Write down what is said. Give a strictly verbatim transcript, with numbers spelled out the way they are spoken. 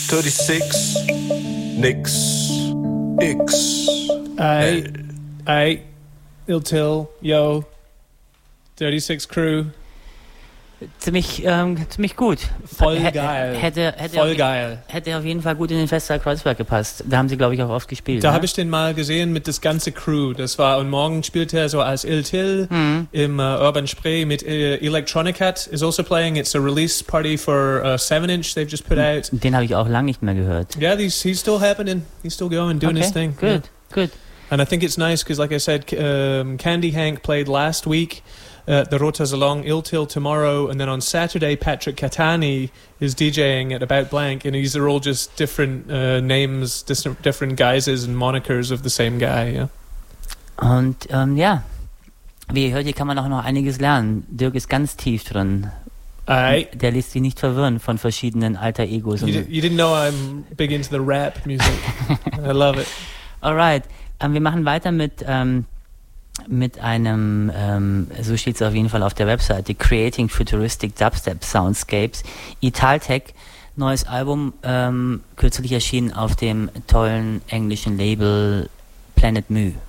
thirty-six, nix, X. Ey, ey, Ill Till, yo, thirty-six Crew. Ziemlich, ähm, ziemlich gut. Voll H- geil. Hätte, hätte, Voll auf, geil. hätte auf jeden Fall gut in den Festsaal Kreuzberg gepasst. Da haben sie, glaube ich, auch oft gespielt. Da ne? habe ich den mal gesehen mit das ganze Crew. Das war, und morgen spielt er so als Ill Till Mhm. im uh, Urban Spree mit uh, Electronic Hat is also playing. It's a release party for a seven inch they've just put out. Den habe ich auch lange nicht mehr gehört. Yeah, he's, he's still happening. He's still going, doing okay, his thing. Good, Yeah. good. And I think it's nice because, like I said, um, Candy Hank played last week at the Rota Salon, Ill Till tomorrow, and then on Saturday, Patrick Catani is DJing at About Blank, and these are all just different uh, names, different, different guises and monikers of the same guy, yeah. Und ähm, ja, wie ihr hört, hier kann man auch noch einiges lernen. Dirk ist ganz tief drin. Aye. Der lässt sich nicht verwirren von verschiedenen alter Egos. You, Und di- you didn't know I'm big into the rap music. I love it. Alright, ähm, wir machen weiter mit ähm, mit einem, ähm, so steht es auf jeden Fall auf der Webseite, Creating Futuristic Dubstep Soundscapes. Italtech, neues Album, ähm, kürzlich erschienen auf dem tollen englischen Label Planet Mu.